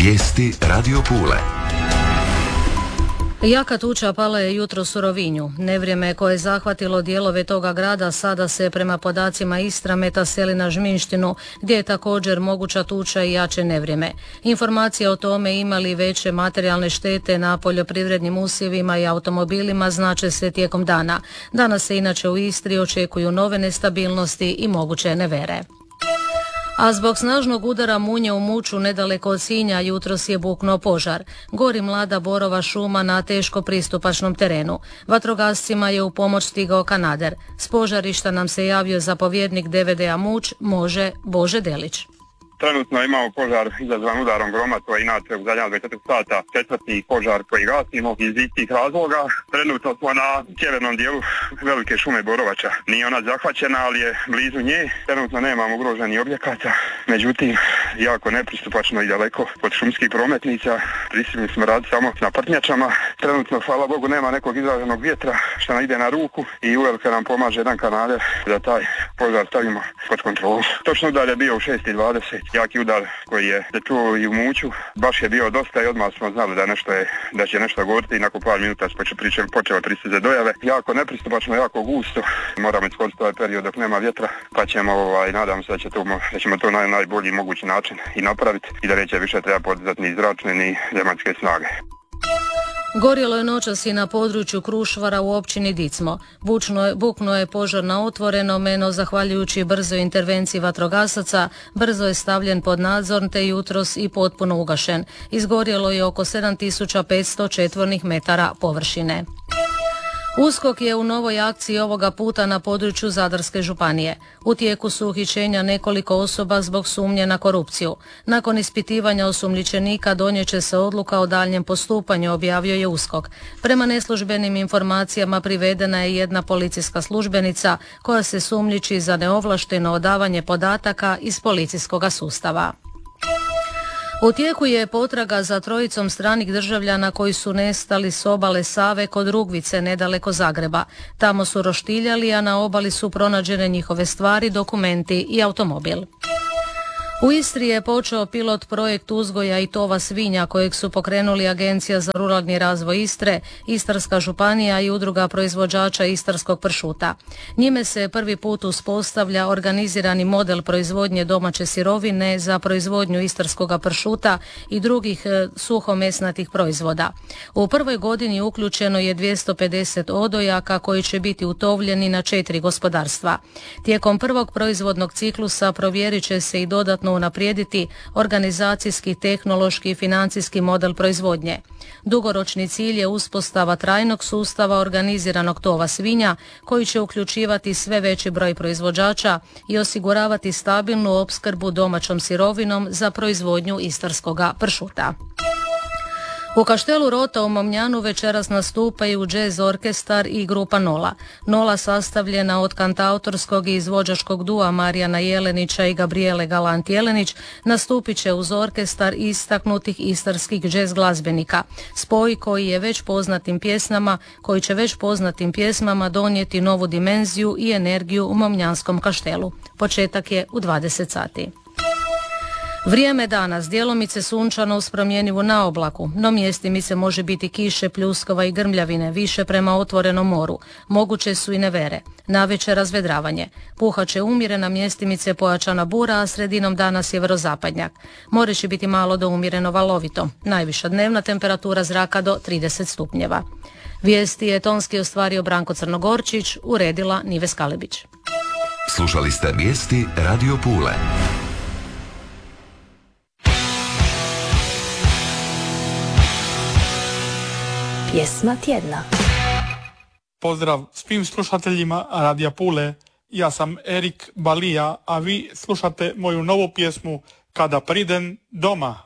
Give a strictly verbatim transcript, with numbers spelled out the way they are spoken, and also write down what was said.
Vijesti Radio Pule. Jaka tuča pala je jutros u Rovinju. Nevrijeme koje je zahvatilo dijelove toga grada sada se prema podacima Istrameta seli na Žminštinu, gdje je također moguća tuča i jače nevrijeme. Informacije o tome imali veće materijalne štete na poljoprivrednim usjevima i automobilima znače se tijekom dana. Danas se inače u Istri očekuju nove nestabilnosti i moguće nevere. A zbog snažnog udara munje u Muču nedaleko od Sinja jutros je buknuo požar. Gori mlada borova šuma na teško pristupačnom terenu. Vatrogascima je u pomoć stigao kanader. S požarišta nam se javio zapovjednik D V D-a Muč, može Bože Delić. Trenutno imamo požar izazvan udarom groma, to je inače u zadnja dvadeset četiri sata četvrti požar koji gasimo iz istih razloga. Trenutno smo na sjevernom dijelu velike šume Borovača. Nije ona zahvaćena, ali je blizu nje. Trenutno nemamo ugroženih objekata, međutim jako nepristupačno i daleko od šumskih prometnica. Prisiljeni smo raditi samo na prtnjačama. Trenutno, hvala Bogu, nema nekog izraženog vjetra što nam ide na ruku i uvelike nam pomaže jedan kanader da taj požar stavimo pod kontrolu. Točno udar je bio u šest i dvadeset. Jaki udar koji je se čuo i u Muću, baš je bio dosta i odmah smo znali da, nešto je, da će nešto goriti i nakon par minuta smo počeli pristiže dojave. Jako nepristupačno, jako gusto, moramo iskoristiti ovaj period dok nema vjetra, pa ćemo, ovaj, nadam se da, će to, da ćemo to na najbolji mogući način i napraviti i da neće više treba podizati ni zračne ni zemaljske snage. Gorjelo je noćas i na području Krušvara u općini Dicmo. Bučno je, buknuo je požar na otvorenom, no zahvaljujući brzoj intervenciji vatrogasaca, brzo je stavljen pod nadzor te jutros i potpuno ugašen. Izgorjelo je oko sedam tisuća petsto četvornih metara površine. USKOK je u novoj akciji ovoga puta na području Zadarske županije. U tijeku su uhićenja nekoliko osoba zbog sumnje na korupciju. Nakon ispitivanja osumnjičenika donijet će se odluka o daljnjem postupanju, objavio je USKOK. Prema neslužbenim informacijama privedena je jedna policijska službenica koja se sumnjiči za neovlašteno odavanje podataka iz policijskog sustava. U tijeku je potraga za trojicom stranih državljana koji su nestali s obale Save kod Rugvice nedaleko Zagreba. Tamo su roštiljali, a na obali su pronađene njihove stvari, dokumenti i automobil. U Istri je počeo pilot projekt uzgoja i tova svinja kojeg su pokrenuli Agencija za ruralni razvoj Istre, Istarska županija i udruga proizvođača istarskog pršuta. Njime se prvi put uspostavlja organizirani model proizvodnje domaće sirovine za proizvodnju istarskog pršuta i drugih e, suhomesnatih proizvoda. U prvoj godini uključeno je dvjesto pedeset odojaka koji će biti utovljeni na četiri gospodarstva. Tijekom prvog proizvodnog ciklusa provjerit će se i dodatno unaprijediti organizacijski, tehnološki i financijski model proizvodnje. Dugoročni cilj je uspostava trajnog sustava organiziranog tova svinja koji će uključivati sve veći broj proizvođača i osiguravati stabilnu opskrbu domaćom sirovinom za proizvodnju istarskoga pršuta. U Kaštelu Rota u Momnjanu večeras nastupaju jazz orkestar i grupa Nola. Nola sastavljena od kantautorskog i izvođačkog dua Marijana Jelenića i Gabriele Galant Jelenić nastupit će uz orkestar istaknutih istarskih jazz glazbenika. Spoj koji je već poznatim pjesmama, koji će već poznatim pjesmama donijeti novu dimenziju i energiju u Momnjanskom Kaštelu. Početak je u dvadeset sati. Vrijeme danas, djelomice sunčano uz promjenjivu na oblaku, no mjestimice može biti kiše, pljuskova i grmljavine, više prema otvorenom moru. Moguće su i nevere. Navečer razvedravanje. Puhat će umjerena, mjestimice pojačana bura, a sredinom dana sjeverozapadnjak. More će biti malo do umjereno valovito. Najviša dnevna temperatura zraka do trideset stupnjeva. Vijesti je tonski ostvario Branko Crnogorčić, uredila Nive Skalebić. Slušali ste vijesti Radio Pule. Pjesma tjedna. Pozdrav svim slušateljima Radija Pule. Ja sam Erik Balija, a vi slušate moju novu pjesmu Kada pridem doma.